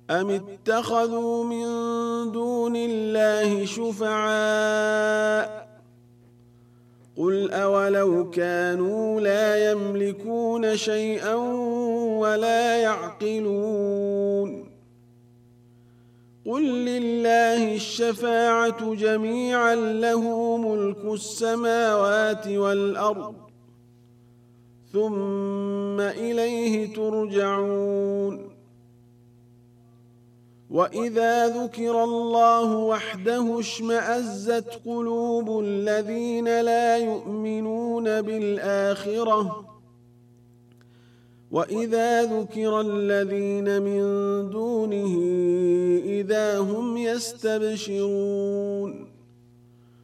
أم اتخذوا من دون الله شفعاء قل أولو كانوا لا يملكون شيئا ولا يعقلون قل لله الشفاعة جميعا له ملك السماوات والأرض ثم إليه ترجعون وإذا ذكر الله وحده اشمأزت قلوب الذين لا يؤمنون بالآخرة وإذا ذكر الذين من دونه إذا هم يستبشرون